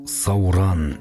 Сауран.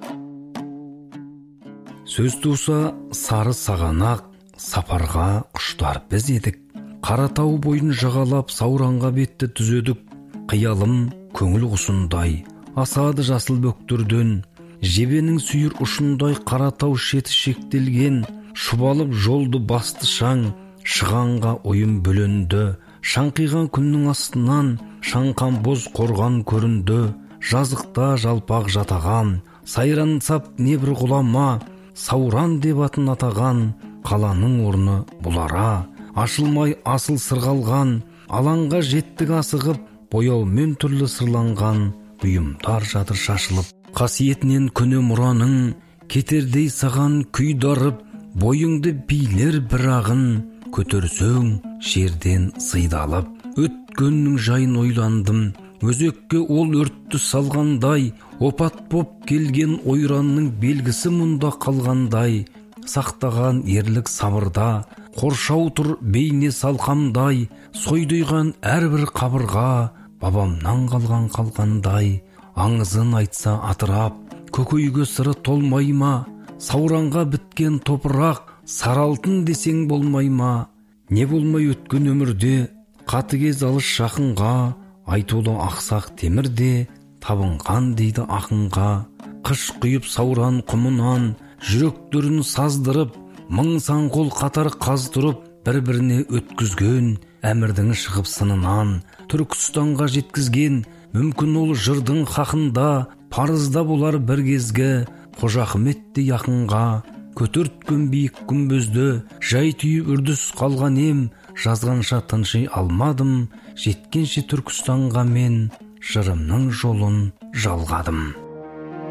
Сөз туса сары сағанақ, сапарға құштар біз едік. Қаратау бойын жағалап Сауранға бетті түзедік. Қиялым көңіл құсындай, асады жасыл бөктерден. Жебенің сүйір ұшындай Қаратау шеті шектелген. Шұбалып жолды басты шаң, шығанға ойым бөленді. Шаңқиған күннің астынан шаңқан боз қорған көрінді. Жазықта жалпақ жатаған, сайрансап небір ғұлама, Сауран деп атын атаған, қаланың орны бұлара. Ашылмай асыл сырғалған, алаңға жеттік асығып, бояумен түрлі сырланған, бұйымдар жатыр шашылып. Қасиетінен көне мұраның, кетердей саған күйдарып, бойыңды билер бірағын, көтерсең жерден сыйдалып. Өткеннің жайын ойландым, өзекке ол өртті салғандай, опат боп келген ойранның белгісі мұнда қалғандай. Сақтаған ерлік сабырда, қоршау тұр бейне салқамдай, сойдыйған әрбір қабырға, бабамнан қалғандай. Аңызын айтса атырап, көкейге сыры толмай ма? Сауранға біткен топырақ, саралтын десең болмай ма? Не болмай өткен өмірде, қатыгез алыс жақынға, айтулы ақсақ темірде, табынған дейді ақынға. Қыш құйып Сауран құмынан, жүректерін саздырып, мың сан қол қатар қаздырып, бір-біріне өткізген, әмірдің шығып сынынан, Түркістанға жеткізген. Мүмкін ол жырдың хақында, парызда болар бір кезгі, Қожа Ахметті яқынға. Көтерткен биік күмбезді, жай түйіп үрдіс қалған ем, жазғанша тынши алмадым, жеткенше Түркістанға мен жырымның жолын жалғадым.